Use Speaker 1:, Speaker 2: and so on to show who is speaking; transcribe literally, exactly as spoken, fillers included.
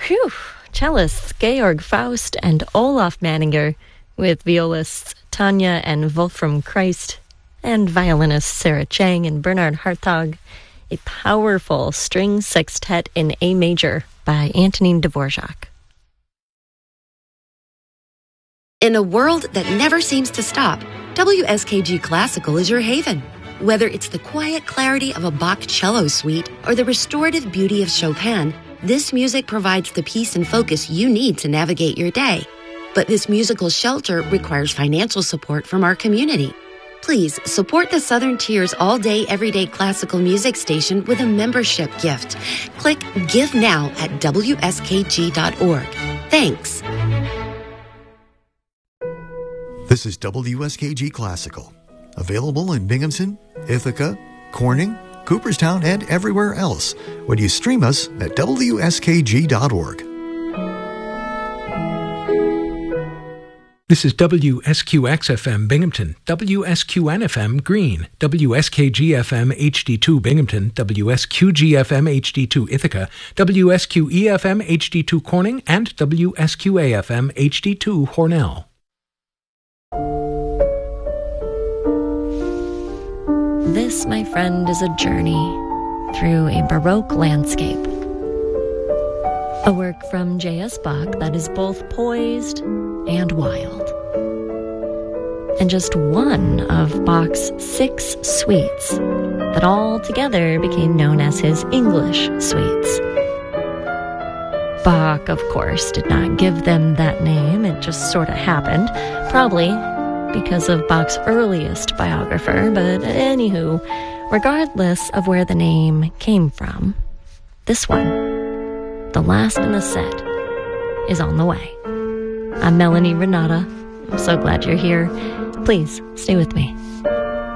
Speaker 1: Whew. Cellists Georg Faust and Olaf Manninger, with violists Tanya and Wolfram Christ, and violinists Sarah Chang and Bernard Hartog, a powerful string sextet in A major by Antonin Dvorak.
Speaker 2: In a world that never seems to stop, W S K G Classical is your haven. Whether it's the quiet clarity of a Bach cello suite or the restorative beauty of Chopin, this music provides the peace and focus you need to navigate your day. But this musical shelter requires financial support from our community. Please support the Southern Tiers all-day, everyday classical music station with a membership gift. Click Give Now at W S K G dot org. Thanks.
Speaker 3: This is W S K G Classical, available in Binghamton, Ithaca, Corning, Cooperstown, and everywhere else when you stream us at W S K G dot org.
Speaker 4: This is W S Q X F M Binghamton, W S Q N F M Green, W S K G F M H D two Binghamton, W S Q G F M H D two Ithaca, W S Q E F M H D two Corning, and W S Q A F M H D two Hornell.
Speaker 1: This, my friend, is a journey through a Baroque landscape. A work from J S Bach that is both poised and wild. And just one of Bach's six suites that all together became known as his English suites. Bach, of course, did not give them that name. It just sort of happened, probably because of Bach's earliest biographer, but anywho, regardless of where the name came from, this one, the last in the set, is on the way. I'm Melanie Renata. I'm so glad you're here. Please stay with me.